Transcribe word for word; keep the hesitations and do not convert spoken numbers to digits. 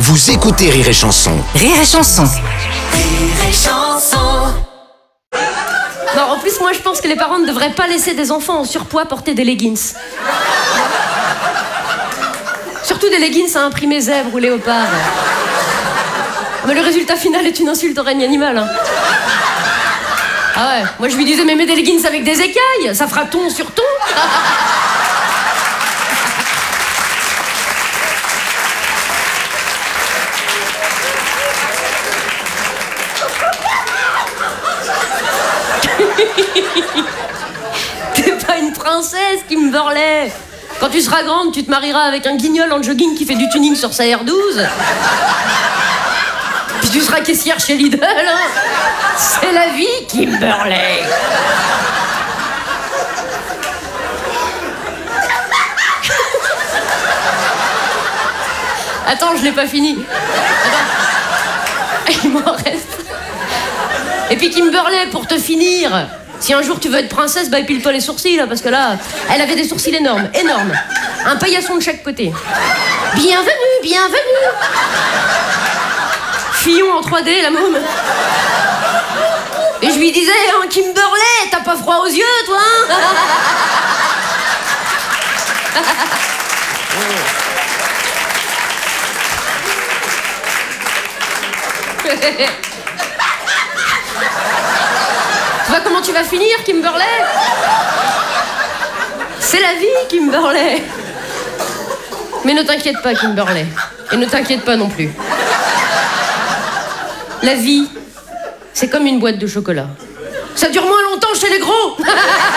Vous écoutez Rire et Chanson. Rire et Chanson. Rire et Chanson. Non, en plus, moi, je pense que les parents ne devraient pas laisser des enfants en surpoids porter des leggings. Surtout des leggings à imprimer zèbre ou léopard. Mais le résultat final est une insulte au règne animal. Hein. Ah ouais, moi je lui disais, mais mets des leggings avec des écailles, ça fera ton sur ton. T'es pas une princesse, Kimberley. Quand tu seras grande, tu te marieras avec un guignol en jogging qui fait du tuning sur sa R douze. Puis tu seras caissière chez Lidl. Hein. C'est la vie, Kimberley. Attends, je l'ai pas fini. Attends. Il m'en reste. Et puis Kimberley, pour te finir, si un jour tu veux être princesse, bah épile-toi les sourcils, là, parce que là, elle avait des sourcils énormes, énormes. Un paillasson de chaque côté. Bienvenue, bienvenue. Fillon en trois D, la môme. Et je lui disais, hein, Kimberley, t'as pas froid aux yeux, toi, hein? Tu vois comment tu vas finir, Kimberley? C'est la vie, Kimberley. Mais ne t'inquiète pas, Kimberley. Et ne t'inquiète pas non plus. La vie, c'est comme une boîte de chocolat. Ça dure moins longtemps chez les gros.